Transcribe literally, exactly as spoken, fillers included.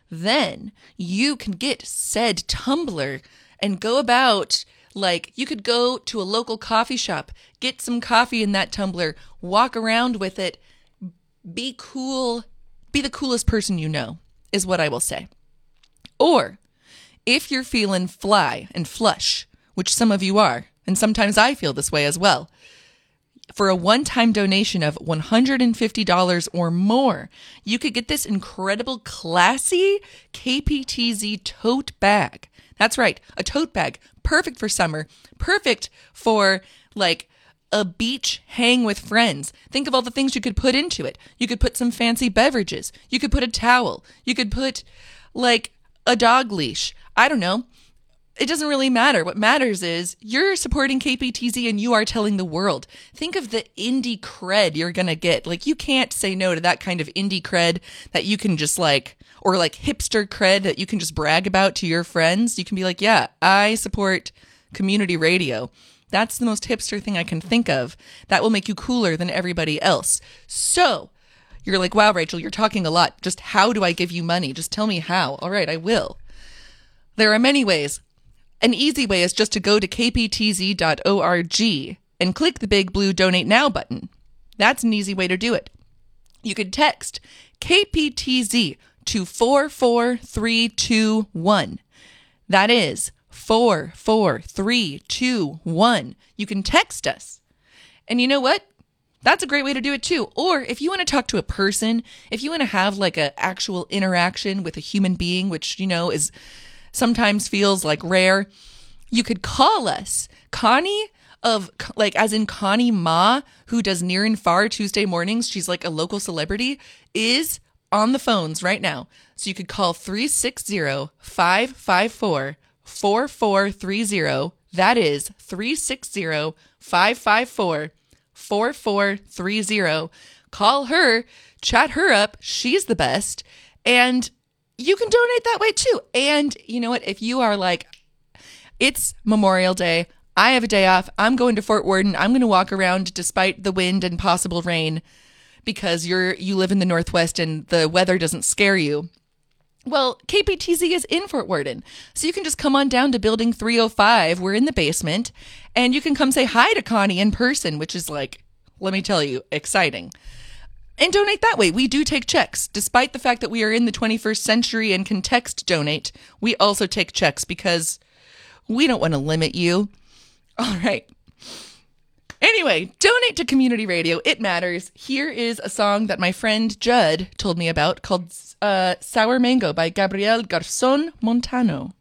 then you can get said tumbler and go about, like, you could go to a local coffee shop, get some coffee in that tumbler, walk around with it, be cool, be the coolest person you know, is what I will say. Or, if you're feeling fly and flush, which some of you are, and sometimes I feel this way as well, for a one-time donation of one hundred fifty dollars or more, you could get this incredible, classy K P T Z tote bag. That's right, a tote bag, perfect for summer, perfect for, like, a beach hang with friends. Think of all the things you could put into it. You could put some fancy beverages. You could put a towel. You could put, like, a dog leash. I don't know. It doesn't really matter. What matters is you're supporting K P T Z and you are telling the world. Think of the indie cred you're going to get. Like, you can't say no to that kind of indie cred that you can just, like, or like hipster cred that you can just brag about to your friends. You can be like, yeah, I support community radio. That's the most hipster thing I can think of. That will make you cooler than everybody else. So you're like, wow, Rachel, you're talking a lot. Just how do I give you money? Just tell me how. All right, I will. There are many ways. An easy way is just to go to k p t z dot org and click the big blue Donate Now button. That's an easy way to do it. You could text K P T Z to four four three two one. That is four four three two one. You can text us. And you know what? That's a great way to do it too. Or if you want to talk to a person, if you want to have like an actual interaction with a human being, which, you know, is sometimes feels like rare, you could call us. Connie of, like, as in Connie Ma, who does Near and Far Tuesday mornings, she's like a local celebrity, is on the phones right now. So you could call three six zero, five five four, four four three zero. That is three six zero, five five four, four four three zero. Call her, chat her up. She's the best. And you can donate that way too. And you know what? If you are like, it's Memorial Day, I have a day off, I'm going to Fort Worden, I'm going to walk around despite the wind and possible rain because you're you live in the Northwest and the weather doesn't scare you. Well, K P T Z is in Fort Worden. So you can just come on down to building three oh five. We're in the basement. And you can come say hi to Connie in person, which is, like, let me tell you, exciting. And donate that way. We do take checks. Despite the fact that we are in the twenty-first century and can text donate, we also take checks because we don't want to limit you. All right. Anyway, donate to community radio. It matters. Here is a song that my friend Judd told me about called uh, Sour Mango by Gabriel Garzón Montano.